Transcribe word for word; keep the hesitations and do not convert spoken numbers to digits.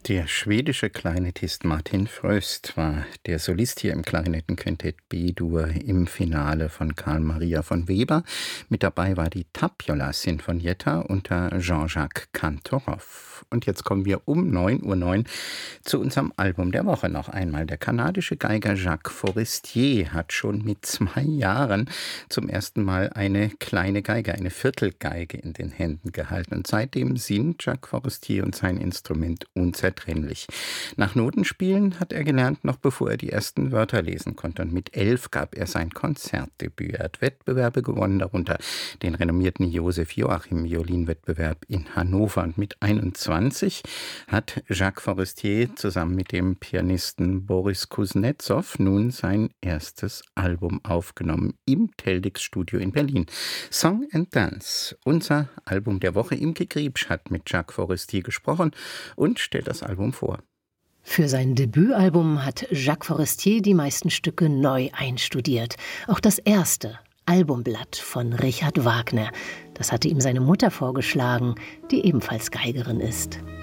Der schwedische Klarinettist Martin Fröst war der Solist hier im Klarinettenquintett B-Dur im Finale von Carl Maria von Weber. Mit dabei war die Tapiola Sinfonietta unter Jean-Jacques Cantoroff. Und jetzt kommen wir um neun Uhr neun zu unserem Album der Woche noch einmal. Der kanadische Geiger Jacques Forestier hat schon mit zwei Jahren zum ersten Mal eine kleine Geige, eine Viertelgeige in den Händen gehalten. Und seitdem sind Jacques Forestier und sein Instrument unzertrennlich. Nach Notenspielen hat er gelernt, noch bevor er die ersten Wörter lesen konnte. Und mit elf gab er sein Konzertdebüt. Er hat Wettbewerbe gewonnen, darunter den renommierten Josef Joachim Violinwettbewerb in Hannover. Und mit einundzwanzig hat Jacques Forestier zusammen mit dem Pianisten Boris Kuznetsov nun sein erstes Album aufgenommen im Teldix-Studio in Berlin. Song and Dance, unser Album der Woche. Imke Griebsch hat mit Jacques Forestier gesprochen und stellt das Album vor. Für sein Debütalbum hat Jacques Forestier die meisten Stücke neu einstudiert. Auch das erste, Albumblatt von Richard Wagner. Das hatte ihm seine Mutter vorgeschlagen, die ebenfalls Geigerin ist.